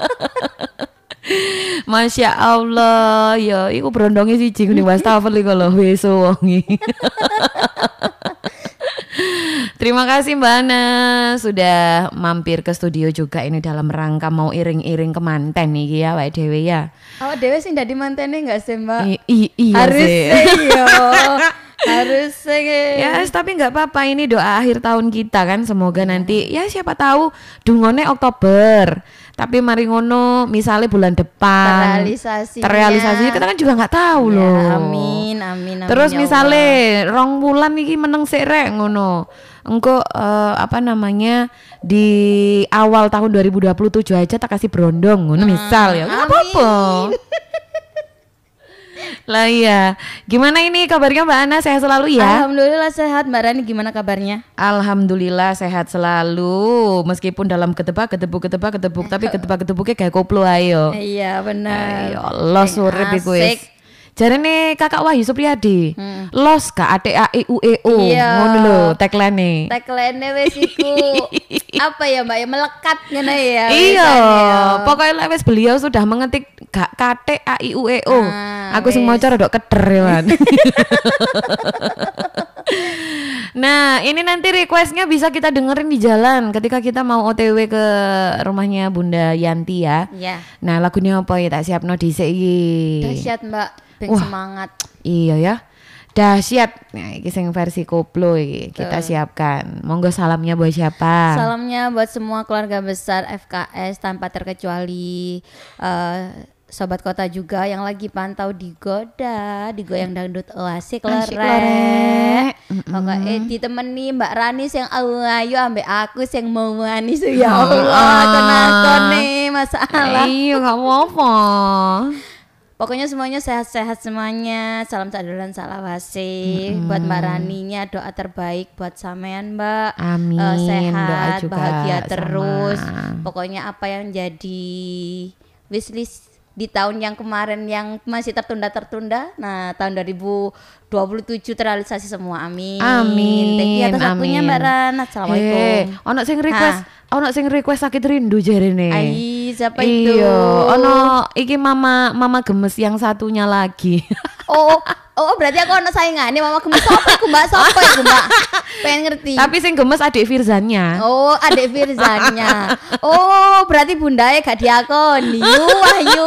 Masya Allah, ya iku brondonge siji ning wastafel iku lho wis wongi. Terima kasih Mbak Ana sudah mampir ke studio juga ini dalam rangka mau iring-iring ke manten iki ya awake dhewe ya. Awak dhewe sing dadi mantene enggak sih, Mbak? Iya harus sih. Harus Ya, tapi nggak apa-apa ini doa akhir tahun kita kan semoga nanti ya siapa tahu dungone Oktober. Tapi mari ngono misalnya bulan depan terrealisasi kita kan juga nggak tahu ya, loh. Amin. Terus Ya misalnya rong bulan iki meneng sik rek ngono. Engko di awal tahun 2027 aja tak kasih brondong ngono misal ya. Enggak apa-apa. Lah iya. Gimana ini kabarnya Mbak Ana? Sehat selalu ya? Alhamdulillah sehat. Mbak Rani gimana kabarnya? Alhamdulillah sehat selalu. Meskipun dalam ketebak tapi ketebak-ketebuknya kayak koplo ayo. Iya benar. Ya Allah surip iku wis. Jarene Kakak Wahyu Supriyadi. Los ka ATAIUEO ngono lho tagline-e. Tagline-e wis iku apa ya Mbak ya melekat ngene ya. Iya, pokoknya wis beliau sudah mengetik KTAIUEO. Aku sing maca rada keder ya, Man. Nah, ini nanti requestnya bisa kita dengerin di jalan ketika kita mau OTW ke rumahnya Bunda Yanti ya. Iya. Nah, lagunya apa ya tak siapno dhisik iki. Dahsyat Mbak, ben semangat. Iya ya. Dahsyat. Nah, iki sing versi koplo iki kita siapkan. Monggo salamnya buat siapa? Salamnya buat semua keluarga besar FKS tanpa terkecuali sobat kota juga yang lagi pantau di Goyang Dangdut Asik Lorek. Pokoknya ditemani Mbak Rani yang ayu ambek aku yang mau manis ya Allah tenang masalah. Iya gak apa-apa. Pokoknya semuanya sehat-sehat semuanya. Salam sadulan salawase buat Mbak Raninya, doa terbaik buat sampean Mbak. Amin. Sehat, doa juga bahagia terus. sama. Pokoknya apa yang jadi wishlist di tahun yang kemarin yang masih tertunda. Nah, tahun 2027 terrealisasi semua. Amin. Thank you atas waktunya Mbak Ran. Assalamualaikum. Ono sing request sakit rindu jarene. Ai, siapa itu? Iya, ono iki mama gemes yang satunya lagi. Oh, berarti aku ono saingane mama gemes sapa iku Mbak? Sapa iku Mbak? Pengen ngerti. Tapi sing gemes adik Firzannya. Oh, adik Firzannya. Oh, berarti bundae gak diakoni. Wahyu.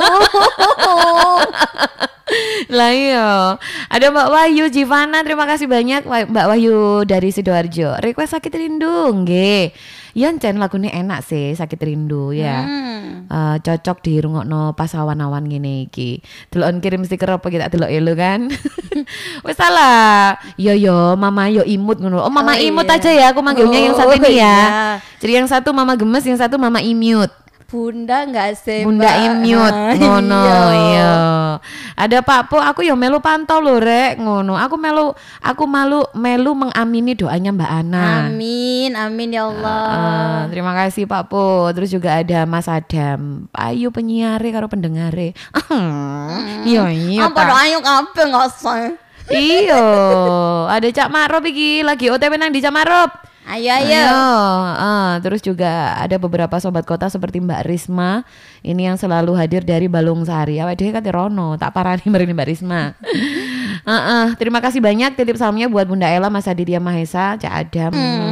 Lah iya. Ada Mbak Wahyu Jivana, terima kasih banyak Mbak Wahyu dari Sidoarjo. Request sakit rindu nggih. Ya encen lagune enak sih Sakit Rindu ya. Cocok dirungokno pas awan-awan ngene iki. Deloken kirim stiker apa kita delok elu kan. Wis salah. Yo Mama yo imut ngono. Oh Mama imut aja ya aku manggilnya yang satu ini ya. Jadi yang satu Mama gemes, yang satu Mama imut. Bunda enggak sih Bunda imut ngono iya. Ada Pak Po, aku ya melu pantau lho rek ngono. Aku melu mengamini doanya Mbak Ana. Amin ya Allah. Terima kasih Pak Po. Terus juga ada Mas Adam. Ayo penyiare karo pendengare. Iya. Apa ayo kabeh enggak usah. Iya. Ada Cak Marop iki lagi OTW nang di Cak Marop. Ayo. Terus juga ada beberapa sobat kota seperti Mbak Risma. Ini yang selalu hadir dari Balung Sari. Awake dhewe kate rono, tak parani mrene Mbak Risma. Terima kasih banyak titip salamnya buat Bunda Ella, Mas Aditya Mahesa, Cak Adam.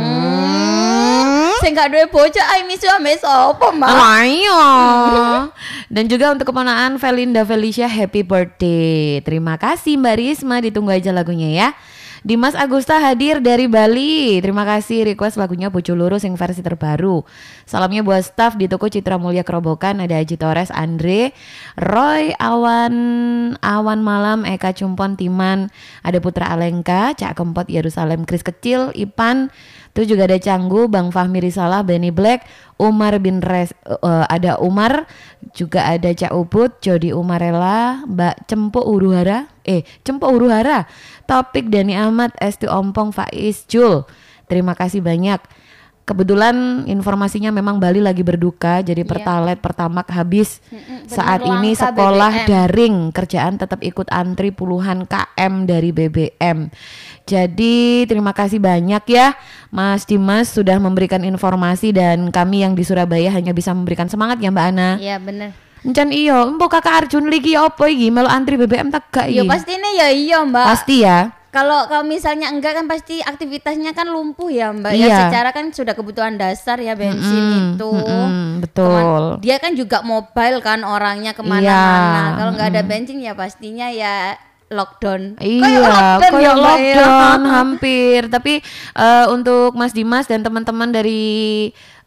Sing gak duwe bocah ai misu ame sapa, Mbak? Ayo. Dan juga untuk keponakan Felinda Felicia, happy birthday. Terima kasih Mbak Risma, ditunggu aja lagunya ya. Dimas Agusta hadir dari Bali. Terima kasih request lagunya Bojo Loro sing versi terbaru. Salamnya buat staff di toko Citra Mulia Kerobokan. Ada Haji Torres, Andre, Roy, Awan Malam, Eka Cumpon, Timan. Ada Putra Alengka, Cak Kempot, Yerusalem, Kris Kecil, Ipan. Terus juga ada Canggu, Bang Fahmi Risalah, Benny Black, Umar bin ada Umar, juga ada Cak Ubud, Jody Umarela, Mbak Cempuk Uruhara, Topik Dani Ahmad, Esti Ompong, Faiz, Jul. Terima kasih banyak. kebetulan informasinya memang Bali lagi berduka, jadi Pertalite, Pertamax habis. Saat ini langka sekolah BBM. daring, kerjaan tetap ikut antri puluhan km dari BBM. Jadi terima kasih banyak ya Mas Dimas sudah memberikan informasi, dan kami yang di Surabaya hanya bisa memberikan semangat ya Mbak Ana. Iya bener. Encan iyo, mbok Kakak Arjun lagi apa iki melu antri BBM tak gak Yo iki? pastinya ya iya Mbak. Pasti ya. Kalau misalnya enggak kan pasti aktivitasnya kan lumpuh ya Mbak. Iya. Ya secara kan sudah kebutuhan dasar ya bensin itu. Betul. Dia kan juga mobile kan orangnya kemana-mana. Iya. Kalau nggak ada bensin ya pastinya ya lockdown. Iya, Kayak kayak ya, Mbak, ya. lockdown hampir. Tapi untuk Mas Dimas dan teman-teman dari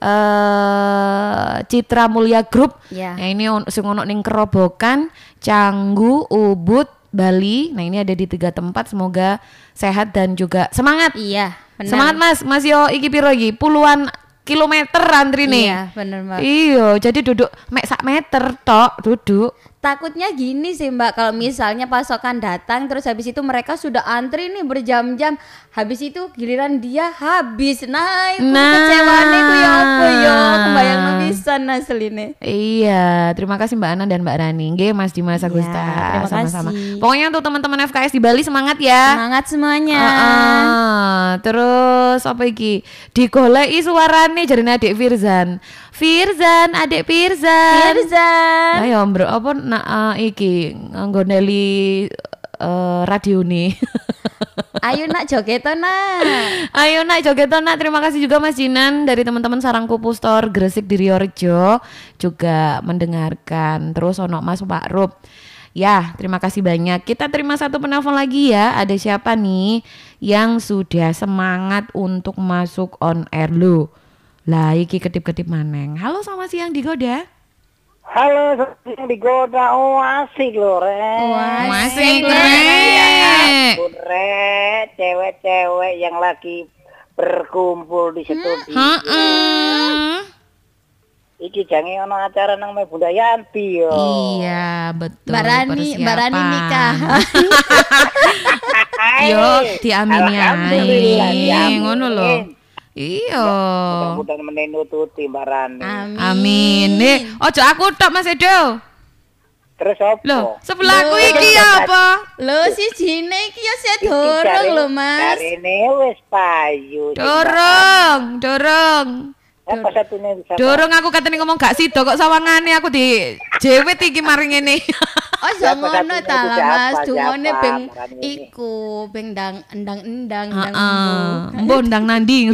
Citra Mulia Group, Iya. ya ini sing ono ning Kerobokan, Canggu, Ubud, Bali. Nah ini ada di 3 tempat. Semoga sehat dan juga semangat. Iya, benar. Semangat Mas yo iki piro iki? Puluhan kilometer antri nih. Iya, bener Mbak. Iya, jadi duduk mek sak meter tok duduk. Takutnya gini sih Mbak, kalau misalnya pasokan datang terus habis itu mereka sudah antri nih berjam-jam, habis itu giliran dia habis. Nah, itu kecewaannya itu ya apa ya, kebayang pisan asline. Iya, terima kasih Mbak Ana dan Mbak Rani. Nggih, Mas Dimas Agusta. terima Sama-sama. kasih. Pokoknya untuk teman-teman FKS di Bali semangat ya. Semangat semuanya. Terus apa iki? Digoleki suarane jarine adik Firzan. Firzan, adik Firzan. Firzan. Ayo, Bro, apa iki nggoneli radio nih. Ayo nak joget nak. Ayo nak joget nak. Terima kasih juga Mas Jinan dari teman-teman Sarangkupu Store Gresik di Riorejo juga mendengarkan. Terus ono Mas Pak Rup. Ya, terima kasih banyak. Kita terima satu penelpon lagi ya. Ada siapa nih yang sudah semangat untuk masuk on air lu? Lah iki ketip-ketip maneng. Halo, selamat siang Digoda. Halo, yang digoda. Oh, asik loh, Re. Masih Re, cewek-cewek yang lagi berkumpul di studio. Iki jange ono acara nang Me Bunda Yanti yo. Iya, betul. Mbak Rani nikah. Yo, diamini Alhamdulillah, ae. diamin. Ngono lho. Iya. Mudah-mudahan menututi Mbak Rani. Amin. Nih, ojo aku tok Mas Edo. Terus apa? Loh, sebelahku iki apa? Lo si Jine iki ya saya dorong lo Mas. Hari ini wis payu. Dorong. Apa satunya bisa? Dorong aku katanya ngomong gak sido kok sawangane aku di jewet iki mari ngene. Oh Siapa jangan satunya ta itu lah siapa? Mas, dungone Siapa? beng Marani ini. iku, beng endang-endang Mbok ndang nandi.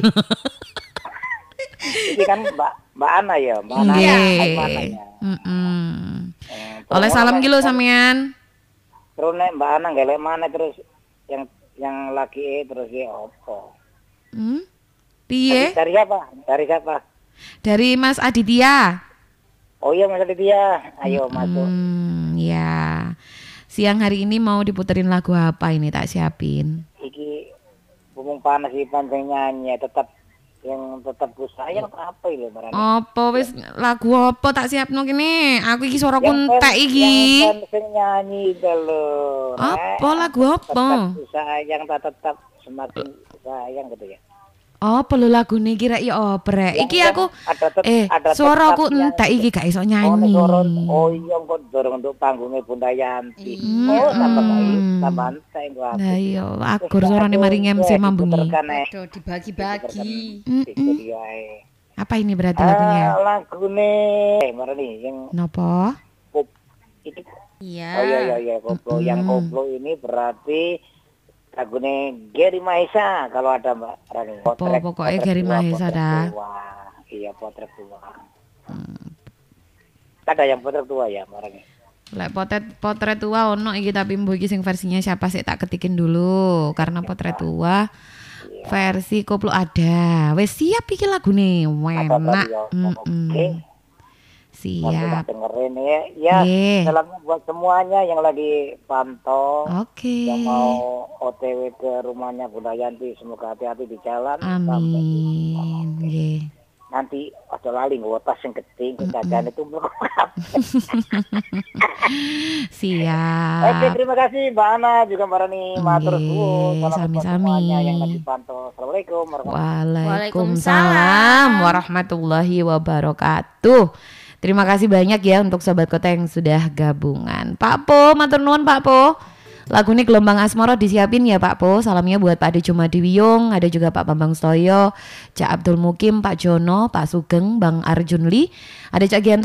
Ini kan Mbak Ana ya, Mbak Ana. Nggih. Hai, Mbak Ana ya. Oleh salam ki lho sampean. Terus nek Mbak Ana gelek mana terus yang laki terus ya opo? Piye? Dari siapa? Dari siapa? Dari Mas Aditya. Oh iya Mas Aditya, ayo masuk. Ya. Siang hari ini mau diputerin lagu apa ini tak siapin? Iki bumung panas di panjang nyanyi tetap sayang apa ini Mbak Ana? Apa wis lagu apa tak siapno kene? Aku iki suaraku entek iki. Yang sing nyanyi itu lho. Apa lagu apa? Tetap sayang tetap semakin sayang gitu ya. Apa lho lagune kira ya oprek. Iki Yang aku ada suaraku tetap entek nyanyi. iki gak iso nyanyi. Oh iya kok dorong untuk panggungnya Bunda Yanti. Oh tambah baik, tambah enteng gua. Lah iya, agur suarane mari ngemsi mambengi. Aduh dibagi-bagi. Di studio ae. Apa ini berarti lagunya? Lagune Marani yang Nopo? kop itu. Iya. Oh iya koplo. Yang koplo ini berarti lagune Geri Mahesa kalau ada Mbak Rani. Pokoknya Geri Mahesa dah. Iya potret tua. Ada yang potret tua ya Mbak Rani. Lek potret tua ono iki tapi mbok iki sing versinya siapa sih tak ketikin dulu karena potret tua versi koplo ada. Wes siap iki lagune. Enak. Oke. Siap. Dengerin ya. Ya, Ye. salamnya buat semuanya yang lagi pantau. Oke. Yang mau OTW ke rumahnya Bunda Yanti, semoga hati-hati di jalan. Amin. Nggih. nanti ada lali nggawa tas sing gedhe jajan itu mlebu kabeh. Siap. Oke, terima kasih Mbak Ana juga Mbak Rani. Matur Nggih, suwun. Salam buat sami-sami. semuanya yang lagi pantau. Assalamualaikum warahmatullahi Waalaikumsalam warahmatullahi wabarakatuh. Terima kasih banyak ya untuk Sobat Kota yang sudah gabungan. Pak Po, matur nuwun Pak Po. Lagu ini Gelombang Asmara disiapin ya Pak Po. Salamnya buat Pak Ade Jumadiwiyung, ada juga Pak Bambang Stoyo, Cak Abdul Mukim, Pak Jono, Pak Sugeng, Bang Arjun Lee, ada Cak Gianto